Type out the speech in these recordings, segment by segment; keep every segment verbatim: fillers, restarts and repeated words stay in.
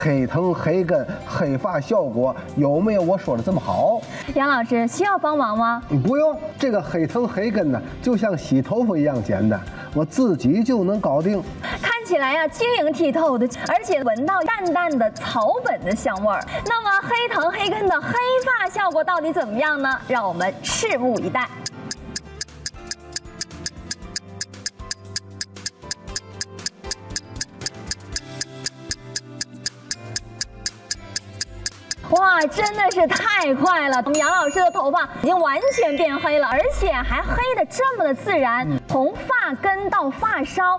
黑藤黑根黑发效果有没有我说的这么好？ 杨老师需要帮忙吗？ 不用，这个黑藤黑根呢，就像洗头发一样简单，我自己就能搞定。 看起来呀、啊，晶莹剔透的，而且闻到淡淡的草本的香味儿。那么黑藤黑根的黑发效果到底怎么样呢？让我们拭目以待。哇，真的是太快了！我们杨老师的头发已经完全变黑了，而且还黑的这么的自然，从发根到发梢，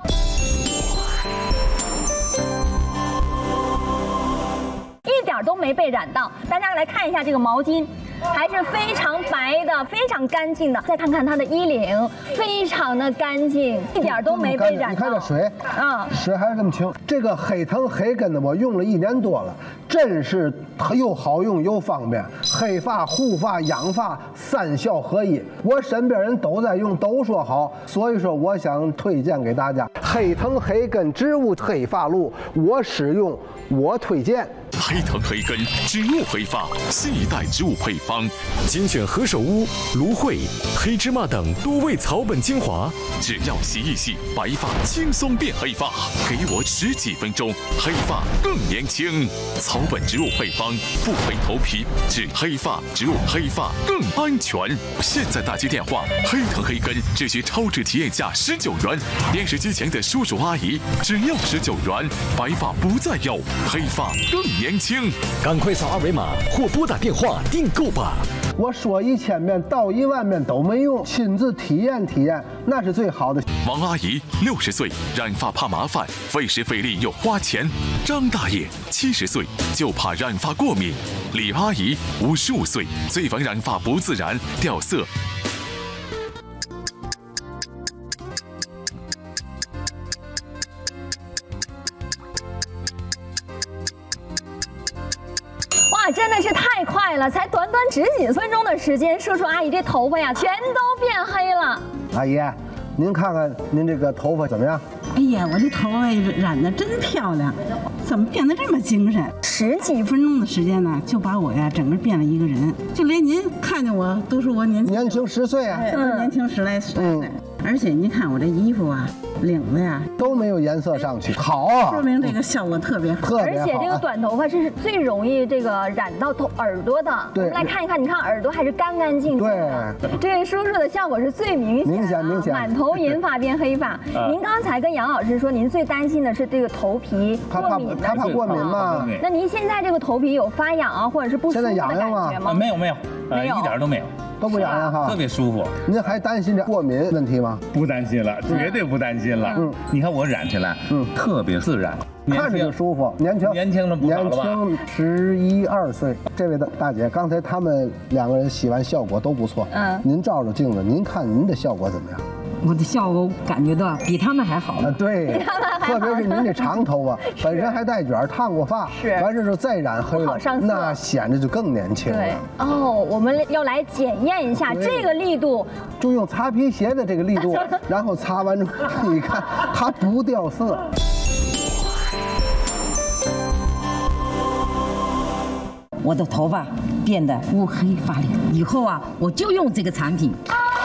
一点都没被染到。大家来看一下这个毛巾，还是非常白的，非常干净的。再看看它的衣领，非常的干净，一点都没被染到。 你看这水， 嗯， 水还是这么清。这个黑藤黑根呢，我用了一年多了，真是又好用又方便，黑发、护发、养发三效合一。我身边人都在用，都说好，所以说我想推荐给大家黑藤黑根植物黑发露，我使用，我推荐。 黑藤黑根植物黑发新一代植物配方， 精选何首乌、芦荟、黑芝麻等多味草本精华， 只要洗一洗，白发轻松变黑发。给我十几分钟，黑发更年轻。草本植物配方，不黑头皮，治黑发，植物黑发更安全。现在打击电话，黑藤黑根只需超值体验价十九元，电视机前的叔叔阿姨只要十九元，白发不再有，黑发更年轻。 赶快扫二维码或拨打电话订购吧。 我说一千遍到一万遍都没用，亲自体验体验，那是最好的。 王阿姨六十岁，染发怕麻烦，费时费力又花钱。张大爷七十岁，就怕染发过敏。李阿姨五十五岁，最烦染发不自然、掉色。 哇，真的是太快了！才短短十几分钟的时间，叔叔阿姨这头发呀，全都变黑了。 阿姨，您看看您这个头发怎么样？ 哎呀，我这头发染得真漂亮，怎么变得这么精神？十几分钟的时间呢，就把我呀整个变了一个人，就连您看见我都说我年年轻十岁啊， 嗯，年轻十来岁。嗯，而且您看我这衣服啊，领子呀都没有颜色上去，好啊， 说明这个效果特别好。 特别好。 而且这个短头发是最容易这个染到头耳朵的。 对， 我们来看一看，你看耳朵还是干干净净的。对，这位叔叔的效果是最明显的， 明显明显， 满头银发变黑发。您刚才跟杨老师说，您最担心的是这个头皮过敏， 他怕过敏嘛？ 那您现在这个头皮有发痒啊，或者是不舒服的感觉吗？ 没有没有，没有，一点都没有。 都不痒痒哈， 特别舒服。 您还担心这过敏问题吗？ 不担心了，绝对不担心了。嗯，你看我染起来，嗯，特别自然， 看着就舒服，年轻， 年轻了不少了吧？ 年轻十一二岁。这位大大姐，刚才他们两个人洗完效果都不错。嗯，您照着镜子，您看您的效果怎么样？ 我的效果感觉到比他们还好。 啊，对，特别是您这长头发，本身还带卷，烫过发， 是， 完事之后再染黑了，那显得就更年轻了。 对，哦，我们要来检验一下这个力度， 就用擦皮鞋的这个力度，然后擦完之后，你看它不掉色。 我的头发变得乌黑发亮，以后啊，我就用这个产品。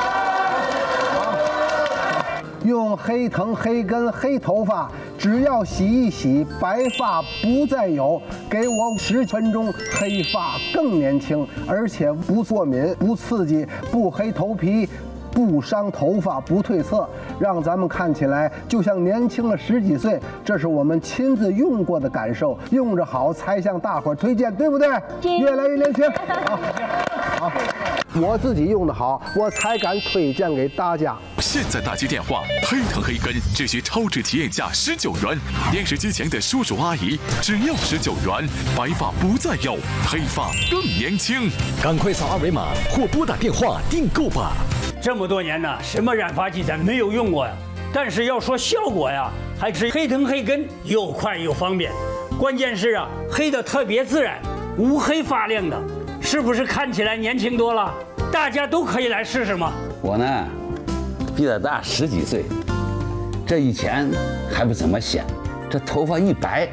用黑藤黑根黑头发，只要洗一洗，白发不再有。给我十分钟，黑发更年轻，而且不过敏、不刺激、不黑头皮。不伤头发，不褪色，让咱们看起来就像年轻了十几岁。这是我们亲自用过的感受，用着好才向大伙儿推荐，对不对？越来越年轻。好，好，我自己用的好，我才敢推荐给大家。 现在打击电话，黑藤黑根只需超值体验价十九元，电视机前的叔叔阿姨只要十九元，白发不再有，黑发更年轻。 赶快扫二维码或拨打电话订购吧。 这么多年呢，什么染发剂咱没有用过呀？但是要说效果呀，还是黑藤黑根又快又方便。关键是啊，黑的特别自然，乌黑发亮的，是不是看起来年轻多了？大家都可以来试试嘛。 我呢，比他大十几岁，这以前还不怎么显，这头发一白，这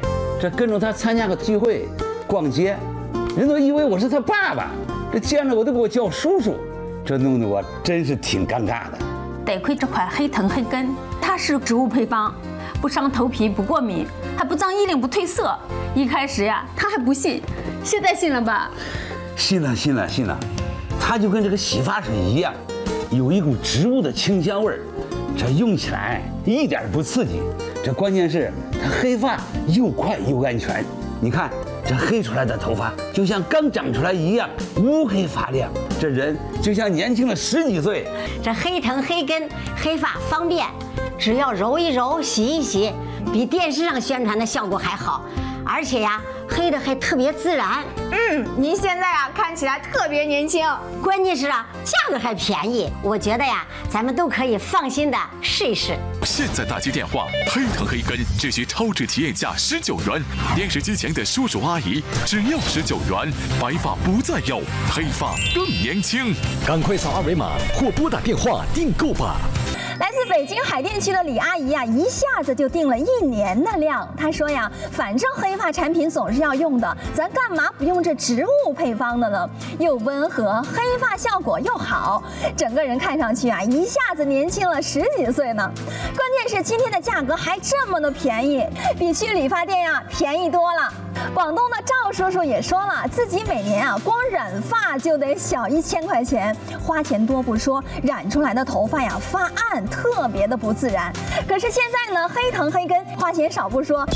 这跟着他参加个聚会、逛街，人都以为我是他爸爸，这见着我都给我叫叔叔，这弄得我真是挺尴尬的。 得亏这款黑藤黑根，它是植物配方，不伤头皮，不过敏，还不脏衣领，不褪色。一开始呀，他还不信，现在信了吧？ 信了，信了，信了。它就跟这个洗发水一样，有一股植物的清香味儿，这用起来一点不刺激。这关键是它黑发又快又安全。你看这黑出来的头发就像刚长出来一样，乌黑发亮，这人就像年轻了十几岁。 这黑藤黑根黑发方便，只要揉一揉洗一洗，比电视上宣传的效果还好，而且呀黑的还特别自然。 嗯，您现在啊看起来特别年轻， 关键是啊价格还便宜，我觉得呀咱们都可以放心的试一试。 现在打击电话，黑藤黑根只需超值体验价十九元，电视机前的叔叔阿姨只要十九元，白发不再有，黑发更年轻。 赶快扫二维码或拨打电话订购吧。 来自北京海淀区的李阿姨呀、啊，一下子就订了一年的量。她说呀，反正黑发产品总是要用的，咱干嘛不用这植物配方的呢？又温和，黑发效果又好，整个人看上去啊，一下子年轻了十几岁呢。关键是今天的价格还这么的便宜，比去理发店呀、啊、便宜多了。广东的赵叔叔也说了，自己每年啊光染发就得小一千块钱，花钱多不说，染出来的头发呀发暗，特别的不自然。可是现在呢，黑藤黑根花钱少不说，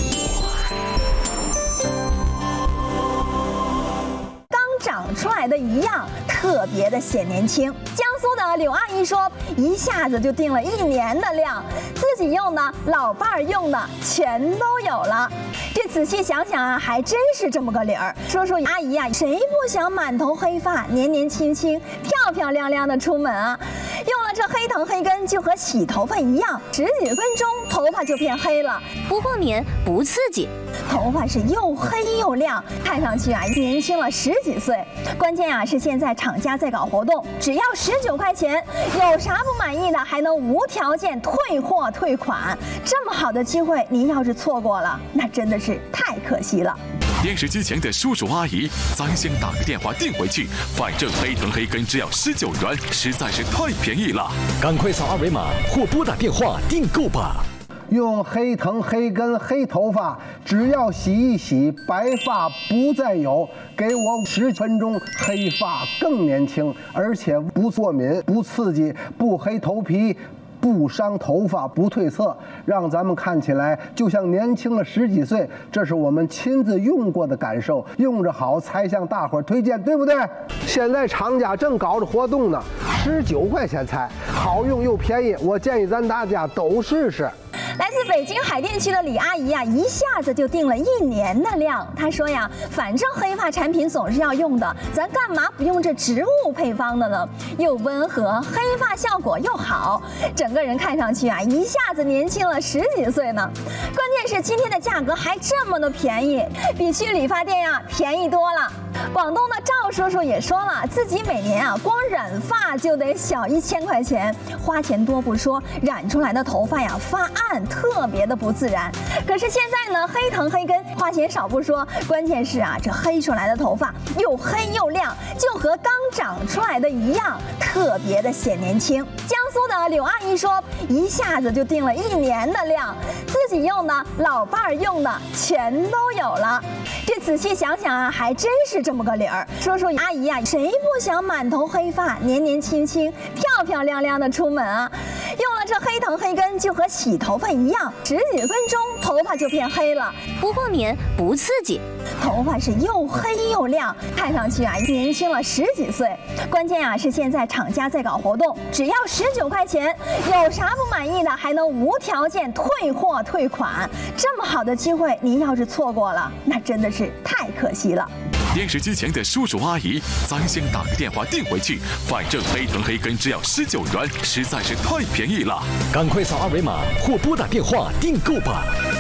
刚长出来的一样，特别的显年轻。江苏的柳阿姨说，一下子就订了一年的量，自己用的、老伴儿用的全都有了。这仔细想想啊，还真是这么个理儿。说说阿姨呀、啊，谁不想满头黑发、年年轻轻、漂漂亮亮的出门啊？用了这黑藤黑根，就和洗头发一样，十几分钟头发就变黑了， 不过敏，不刺激， 头发是又黑又亮，看上去啊年轻了十几岁。关键啊是现在厂家在搞活动，只要十九块钱，有啥不满意的还能无条件退货退款。这么好的机会，您要是错过了，那真的是太可惜了。 电视机前的叔叔阿姨，咱先打个电话订回去，反正黑藤黑根只要十九元，实在是太便宜了。 赶快扫二维码或拨打电话订购吧。 用黑藤黑根黑头发，只要洗一洗，白发不再有，给我十分钟，黑发更年轻，而且不过敏、不刺激、不黑头皮。不伤头发，不褪色，让咱们看起来就像年轻了十几岁。这是我们亲自用过的感受，用着好才向大伙儿推荐，对不对？现在厂家正搞着活动呢，十九块钱才好用又便宜，我建议咱大家都试试。 来自北京海淀区的李阿姨呀、啊，一下子就订了一年的量。她说呀，反正黑发产品总是要用的，咱干嘛不用这植物配方的呢？又温和，黑发效果又好，整个人看上去啊，一下子年轻了十几岁呢。关键是今天的价格还这么的便宜，比去理发店呀、啊、便宜多了。广东的赵叔叔也说了，自己每年啊光染发就得小一千块钱，花钱多不说，染出来的头发呀发暗，特别的不自然。可是现在呢，黑藤黑根花钱少不说，关键是啊这黑出来的头发又黑又亮，就和刚长出来的一样，特别的显年轻。江苏的柳阿姨说，一下子就订了一年的量，自己用的、老伴儿用的全都有了。这仔细想想啊，还真是这么个理儿。说说阿姨呀、啊，谁不想满头黑发、年年轻轻、漂漂亮亮的出门啊？用了这黑藤黑根，就和洗头发一样，十几分钟头发就变黑了， 不过敏，不刺激， 头发是又黑又亮，看上去啊年轻了十几岁。关键啊是现在厂家在搞活动，只要十九块钱，有啥不满意的还能无条件退货退款。这么好的机会，您要是错过了，那真的是太可惜了。 电视机前的叔叔阿姨，咱先打个电话订回去，反正黑藤黑根只要十九元，实在是太便宜了。 赶快扫二维码或拨打电话订购吧。